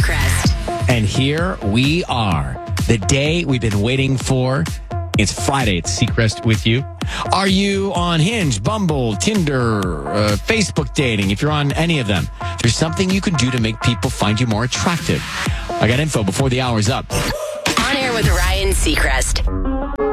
Seacrest. And here we are, the day we've been waiting for. It's Friday. It's Seacrest with you. Are you on Hinge, Bumble, Tinder, Facebook dating? If you're on any of them, there's something you can do to make people find you more attractive. I got info before the hour's up. On air with Ryan Seacrest.